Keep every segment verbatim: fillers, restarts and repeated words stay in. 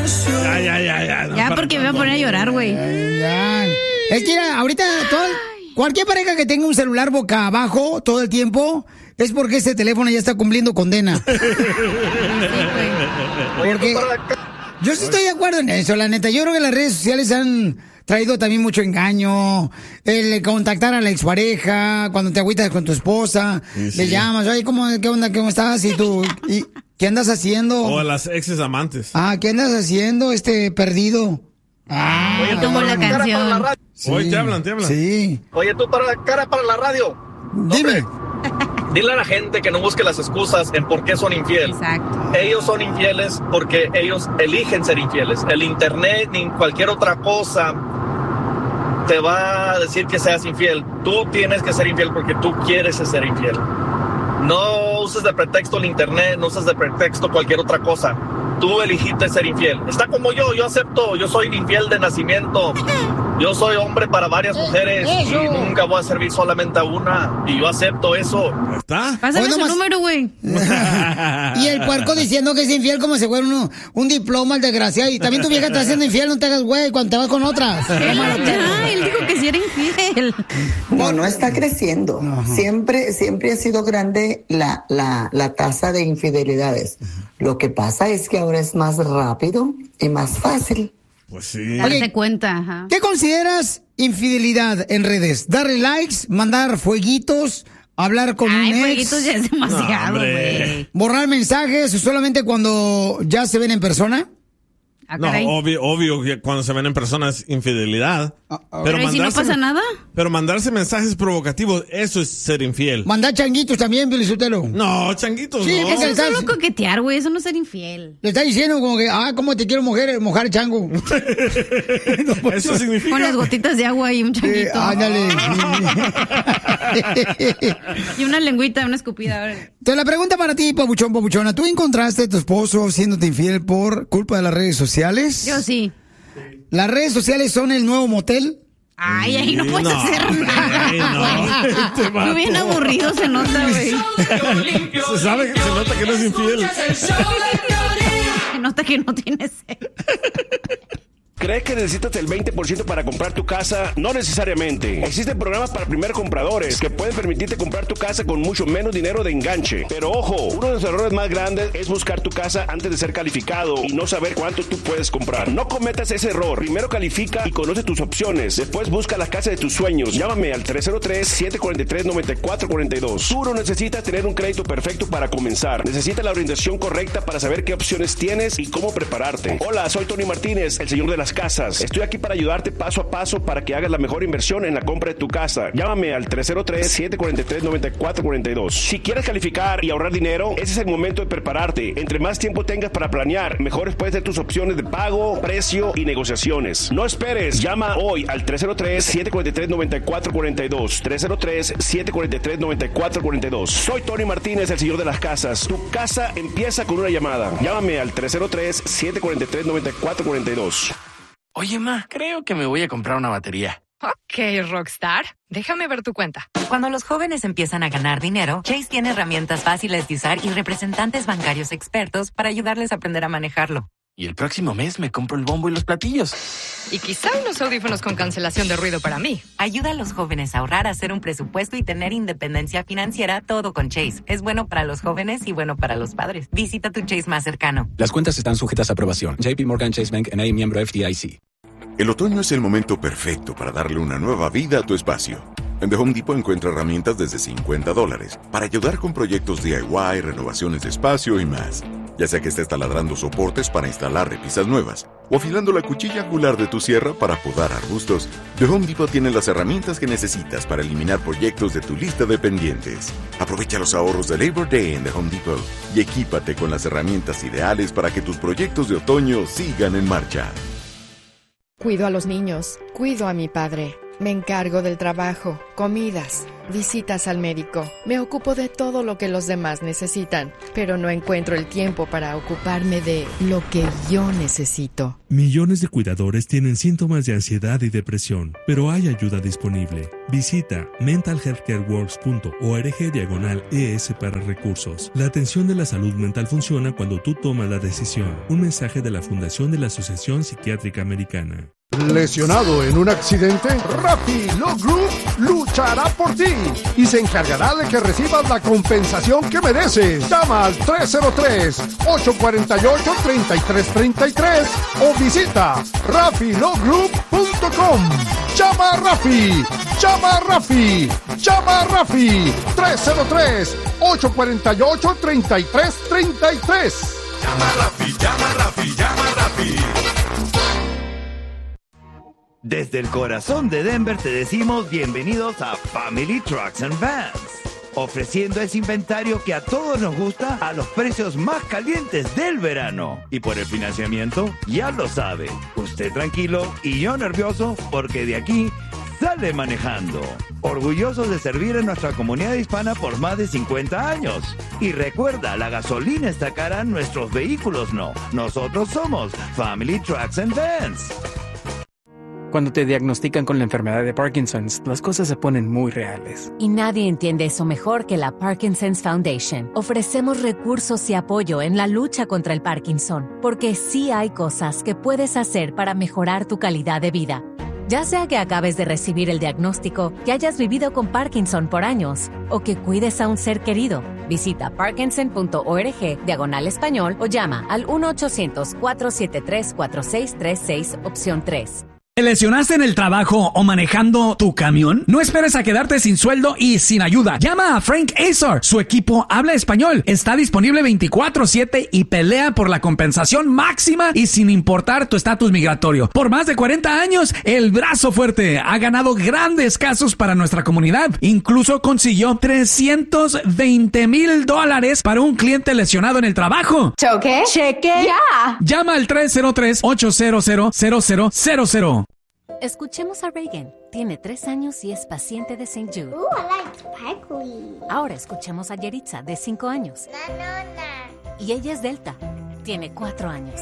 Ya, ya, ya, ya. No, ya, porque me voy a poner a llorar, güey. Ya. Es que mira, ahorita todo, cualquier pareja que tenga un celular boca abajo todo el tiempo es porque ese teléfono ya está cumpliendo condena. Porque yo sí estoy de acuerdo en eso, la neta. Yo creo que las redes sociales han traído también mucho engaño, el contactar a la expareja, cuando te agüitas con tu esposa, sí, sí. le llamas, oye, ¿cómo, qué onda, cómo estás? Y tú, y, ¿qué andas haciendo? O a las exes amantes. Ah, ¿qué andas haciendo, este, perdido? Ah, oye, como la canción. La sí. Oye, te hablan, te hablan. Sí. Oye, tú para la cara para la radio. Dime. Dile a la gente que no busque las excusas en por qué son infieles. Exacto. Ellos son infieles porque ellos eligen ser infieles. El internet ni cualquier otra cosa te va a decir que seas infiel. Tú tienes que ser infiel porque tú quieres ser infiel. No uses de pretexto el internet, no uses de pretexto cualquier otra cosa. Tú elegiste ser infiel. Está como yo, yo acepto, yo soy infiel de nacimiento. Yo soy hombre para varias mujeres y nunca voy a servir solamente a una. Y yo acepto eso. ¿Está? Pásame su número, güey. Y el puerco diciendo que es infiel como si fuera uno, un diploma, el desgraciado. Y también tu vieja está haciendo infiel, no te hagas güey cuando te vas con otras. Ya, él dijo que sí era infiel. No, no está creciendo. Uh-huh. Siempre, siempre ha sido grande la, la, la tasa de infidelidades. Lo que pasa es que ahora es más rápido y más fácil. Pues sí. Darte okay. cuenta, ajá. ¿Qué consideras infidelidad en redes? ¿Darle likes? ¿Mandar fueguitos? ¿Hablar con Ay, un ex? fueguitos ya es demasiado, güey. No, ¿borrar mensajes solamente cuando ya se ven en persona? Ah, no, obvio, obvio que cuando se ven en persona es infidelidad. Ah, ah, pero ¿y si no pasa nada? Pero mandarse mensajes provocativos, eso es ser infiel. ¿Mandar changuitos también, Felicitelo? No, changuitos sí, no. Eso es solo coquetear, güey, eso no es ser infiel. Le está diciendo como que, ah, ¿cómo te quiero mojar, mojar chango? No, eso significa... Con las gotitas de agua y un changuito. Eh, ándale. Y una lengüita, una escupida. Entonces la pregunta para ti, papuchón, papuchona, ¿tú encontraste a tu esposo siéndote infiel por culpa de las redes sociales? Yo sí. ¿Las redes sociales son el nuevo motel? Ay, ahí no puedes no, hacer nada. Ay, no. Muy bien aburrido se nota, güey. Se sabe, se nota que no es infiel. Se nota que no tiene sed. ¿Crees que necesitas el veinte por ciento para comprar tu casa? No necesariamente. Existen programas para primer compradores que pueden permitirte comprar tu casa con mucho menos dinero de enganche. Pero ojo, uno de los errores más grandes es buscar tu casa antes de ser calificado y no saber cuánto tú puedes comprar. No cometas ese error. Primero califica y conoce tus opciones. Después busca la casa de tus sueños. Llámame al tres cero tres, siete cuatro tres, nueve cuatro cuatro dos. Tú no necesitas tener un crédito perfecto para comenzar. Necesitas la orientación correcta para saber qué opciones tienes y cómo prepararte. Hola, soy Tony Martínez, el señor de las casas. Estoy aquí para ayudarte paso a paso para que hagas la mejor inversión en la compra de tu casa. Llámame al tres cero tres, siete cuatro tres, nueve cuatro cuatro dos. Si quieres calificar y ahorrar dinero, ese es el momento de prepararte. Entre más tiempo tengas para planear, mejores pueden ser tus opciones de pago, precio y negociaciones. No esperes. Llama hoy al tres cero tres, siete cuatro tres, nueve cuatro cuatro dos. tres cero tres, siete cuatro tres, nueve cuatro cuatro dos. Soy Tony Martínez, el señor de las casas. Tu casa empieza con una llamada. Llámame al tres cero tres, siete cuatro tres, nueve cuatro cuatro dos. Oye, ma, creo que me voy a comprar una batería. Ok, Rockstar, déjame ver tu cuenta. Cuando los jóvenes empiezan a ganar dinero, Chase tiene herramientas fáciles de usar y representantes bancarios expertos para ayudarles a aprender a manejarlo. Y el próximo mes me compro el bombo y los platillos. Y quizá unos audífonos con cancelación de ruido para mí. Ayuda a los jóvenes a ahorrar, a hacer un presupuesto y tener independencia financiera, todo con Chase. Es bueno para los jóvenes y bueno para los padres. Visita tu Chase más cercano. Las cuentas están sujetas a aprobación. J P Morgan Chase Bank N A, miembro F D I C. El otoño es el momento perfecto para darle una nueva vida a tu espacio. En The Home Depot encuentra herramientas desde cincuenta dólares para ayudar con proyectos D I Y, renovaciones de espacio y más. Ya sea que estés taladrando soportes para instalar repisas nuevas o afilando la cuchilla angular de tu sierra para podar arbustos, The Home Depot tiene las herramientas que necesitas para eliminar proyectos de tu lista de pendientes. Aprovecha los ahorros de Labor Day en The Home Depot y equípate con las herramientas ideales para que tus proyectos de otoño sigan en marcha. Cuido a los niños, cuido a mi padre. Me encargo del trabajo, comidas, visitas al médico. Me ocupo de todo lo que los demás necesitan, pero no encuentro el tiempo para ocuparme de lo que yo necesito. Millones de cuidadores tienen síntomas de ansiedad y depresión, pero hay ayuda disponible. Visita mental health care works punto org diagonal es para recursos. La atención de la salud mental funciona cuando tú tomas la decisión. Un mensaje de la Fundación de la Asociación Psiquiátrica Americana. ¿Lesionado en un accidente? Rappi Law Group luchará por ti y se encargará de que recibas la compensación que mereces. Llama al tres cero tres, ocho cuatro ocho, tres tres tres tres o visita rappi law group punto com. Llama a Rappi, llama a Rappi, llama a Rappi. tres cero tres, ocho cuatro ocho, tres tres tres tres. Llama a Rappi, llama a Rappi, llama a Rappi. Desde el corazón de Denver te decimos bienvenidos a Family Trucks and Vans, ofreciendo ese inventario que a todos nos gusta a los precios más calientes del verano. Y por el financiamiento, ya lo sabe, usted tranquilo y yo nervioso porque de aquí sale manejando. Orgullosos de servir a nuestra comunidad hispana por más de cincuenta años. Y recuerda, la gasolina está cara, nuestros vehículos no. Nosotros somos Family Trucks and Vans. Cuando te diagnostican con la enfermedad de Parkinson's, las cosas se ponen muy reales. Y nadie entiende eso mejor que la Parkinson's Foundation. Ofrecemos recursos y apoyo en la lucha contra el Parkinson, porque sí hay cosas que puedes hacer para mejorar tu calidad de vida. Ya sea que acabes de recibir el diagnóstico, que hayas vivido con Parkinson por años, o que cuides a un ser querido, visita parkinson punto org diagonal español o llama al uno ochocientos, cuatro siete tres, cuatro seis tres seis, opción tres. ¿Te lesionaste en el trabajo o manejando tu camión? No esperes a quedarte sin sueldo y sin ayuda. Llama a Frank Azar. Su equipo habla español. Está disponible veinticuatro siete y pelea por la compensación máxima y sin importar tu estatus migratorio. Por más de cuarenta años, el brazo fuerte ha ganado grandes casos para nuestra comunidad. Incluso consiguió trescientos veinte mil dólares para un cliente lesionado en el trabajo. ¿Choque? ¿Cheque? ¡Ya! Llama al tres cero tres, ocho cero cero, cero cero cero cero. Escuchemos a Reagan. Tiene tres años y es paciente de Saint Jude. Ooh, I like sparkly. Ahora escuchemos a Yeritza, de cinco años. No, no, no. Y ella es Delta. Tiene cuatro años.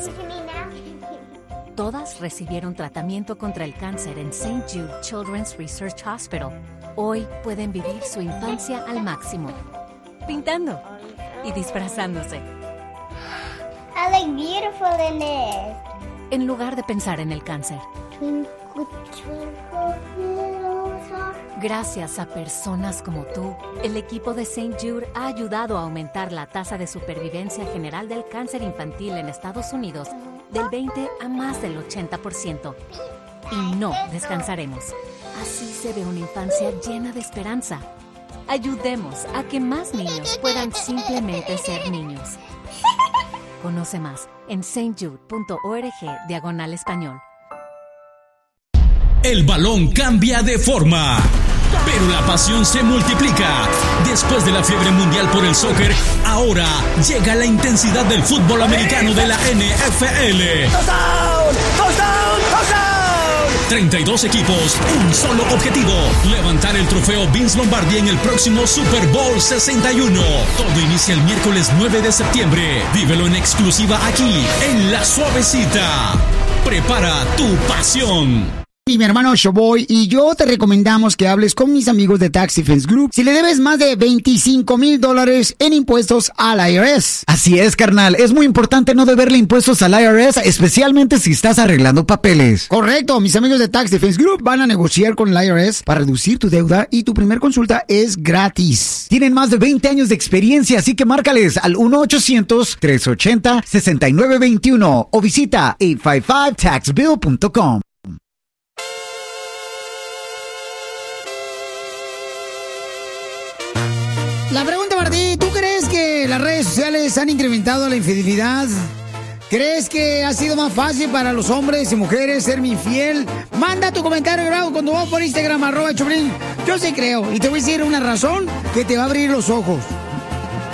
Todas recibieron tratamiento contra el cáncer en Saint Jude Children's Research Hospital. Hoy pueden vivir su infancia al máximo. Pintando y disfrazándose. I like beautiful in it. En lugar de pensar en el cáncer. Gracias a personas como tú, el equipo de Saint Jude ha ayudado a aumentar la tasa de supervivencia general del cáncer infantil en Estados Unidos del veinte a más del ochenta por ciento. Y no descansaremos. Así se ve una infancia llena de esperanza. Ayudemos a que más niños puedan simplemente ser niños. Conoce más en saint jude punto org diagonal español. El balón cambia de forma, pero la pasión se multiplica. Después de la fiebre mundial por el soccer, ahora llega la intensidad del fútbol americano de la N F L. ¡Touchdown! ¡Touchdown! ¡Touchdown! treinta y dos equipos, un solo objetivo: levantar el trofeo Vince Lombardi en el próximo Super Bowl sesenta y uno. Todo inicia el miércoles nueve de septiembre. Vívelo en exclusiva aquí, en La Suavecita. Prepara tu pasión. Y mi hermano Showboy y yo te recomendamos que hables con mis amigos de Tax Defense Group si le debes más de veinticinco mil dólares en impuestos al I R S. Así es, carnal. Es muy importante no deberle impuestos al I R S, especialmente si estás arreglando papeles. Correcto. Mis amigos de Tax Defense Group van a negociar con el I R S para reducir tu deuda y tu primer consulta es gratis. Tienen más de veinte años de experiencia, así que márcales al uno ochocientos, tres ochenta, sesenta y nueve veintiuno o visita ocho cinco cinco tax bill punto com. La pregunta para ti, ¿tú crees que las redes sociales han incrementado la infidelidad? ¿Crees que ha sido más fácil para los hombres y mujeres ser infiel? Manda tu comentario grabado cuando vas por Instagram, arroba Choplin. Yo sí creo, y te voy a decir una razón que te va a abrir los ojos.